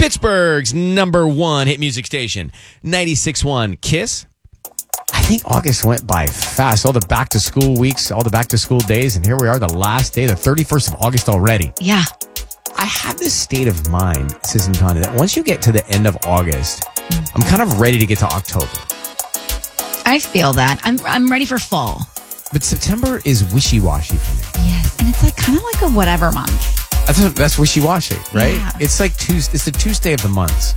Pittsburgh's #1 hit music station, 96.1 KISS. I think August went by fast. All the back-to-school weeks, all the back-to-school days, and here we are, the last day, the 31st of August already. Yeah. I have this state of mind, Susan Conda, that once you get to the end of August, I'm kind of ready to get to October. I feel that. I'm ready for fall. But September is wishy-washy for me. Yes, and it's like kind of like a whatever month. That's wishy-washy, right? Yeah. It's like it's the Tuesday of the months.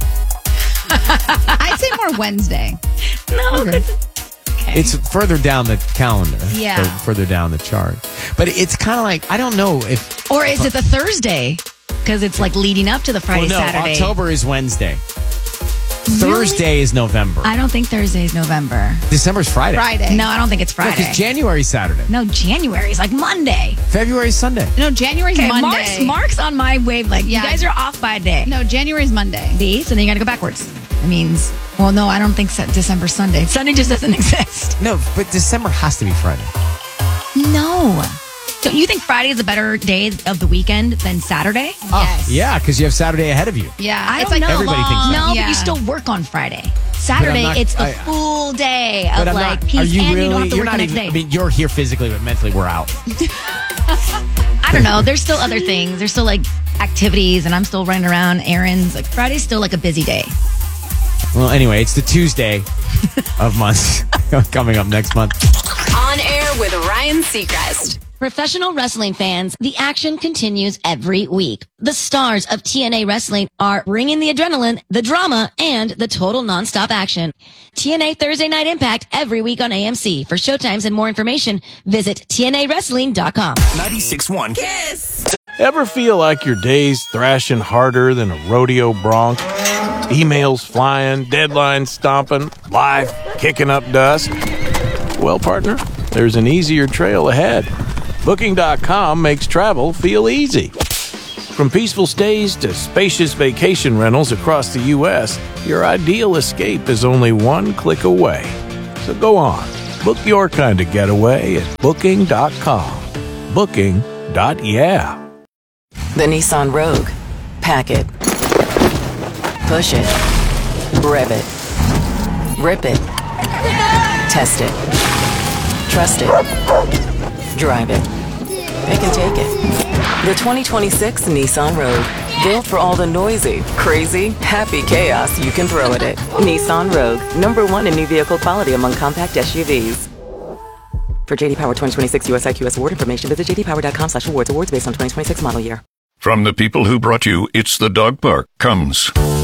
I'd say more Wednesday. No, Okay. It's further down the calendar. Yeah. So further down the chart. But it's kind of like, I don't know if... Or is it the Thursday? Because it's like leading up to the Friday, well, no, Saturday. October is Wednesday. Thursday is November. I don't think Thursday is November. December's Friday. Friday. No, I don't think it's Friday. Because January's Saturday. No, January is like Monday. February's Sunday. No, January's Okay, Monday. Mark's on my wavelength. Yeah. You guys are off by a day. No, January's Monday. These, and then you got to go backwards. It means, well, no, I don't think December's Sunday. Sunday just doesn't exist. No, but December has to be Friday. No. Don't you think Friday is a better day of the weekend than Saturday? Yes. Yeah, because you have Saturday ahead of you. Yeah. I it's don't like know. Everybody thinks that. No, Yeah. but you still work on Friday. Saturday, not- it's the I- full day But of I'm like not, peace, are you and really? you don't have to You're work not the next even. day. I mean, you're here physically, but mentally we're out. I don't know. There's still other things. There's still like activities, and I'm still running around errands. Like Friday's still like a busy day. Well, anyway, it's the Tuesday of months coming up next month. On air with Ryan Seacrest. Professional wrestling fans, the action continues every week. The stars of TNA Wrestling are bringing the adrenaline, the drama, and the total nonstop action. TNA Thursday Night Impact every week on AMC. For showtimes and more information, visit TNAWrestling.com. 96.1 KISS. Ever feel like your day's thrashing harder than a rodeo bronc? Emails flying, deadlines stomping, life kicking up dust? Well, partner, there's an easier trail ahead. Booking.com makes travel feel easy. From peaceful stays to spacious vacation rentals across the U.S., your ideal escape is only one click away. So go on, book your kind of getaway at Booking.com. Booking.yeah. The Nissan Rogue. Pack it. Push it. Rev it. Rip it. Test it. Trust it. Drive it. Pick and take it. The 2026 Nissan Rogue. Built for all the noisy, crazy, happy chaos you can throw at it. Nissan Rogue. #1 in new vehicle quality among compact SUVs. For JD Power 2026 US IQS award information, visit jdpower.com/awards. Awards based on 2026 model year. From the people who brought you It's the Dog Park comes